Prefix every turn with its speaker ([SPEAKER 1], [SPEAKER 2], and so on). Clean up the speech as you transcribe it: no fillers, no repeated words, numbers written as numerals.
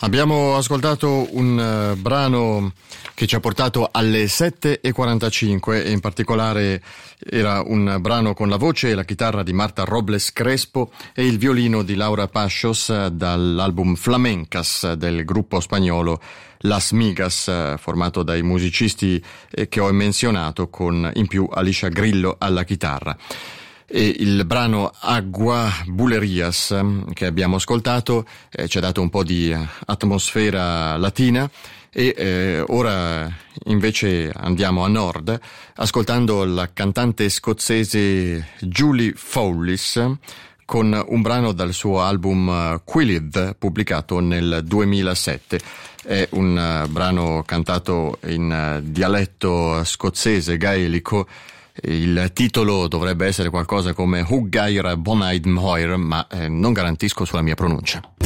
[SPEAKER 1] Abbiamo ascoltato un brano che ci ha portato alle 7:45 e in particolare era un brano con la voce e la chitarra di Marta Robles Crespo e il violino di Laura Pachos dall'album Flamencas del gruppo spagnolo Las Migas, formato dai musicisti che ho menzionato, con in più Alicia Grillo alla chitarra. E il brano Agua Bulerías che abbiamo ascoltato ci ha dato un po' di atmosfera latina e ora invece andiamo a nord ascoltando la cantante scozzese Julie Fowlis con un brano dal suo album Quilled pubblicato nel 2007. È un brano cantato in dialetto scozzese gaelico. Il titolo dovrebbe essere qualcosa come Huggair Bonaid Mhoir, ma non garantisco sulla mia pronuncia.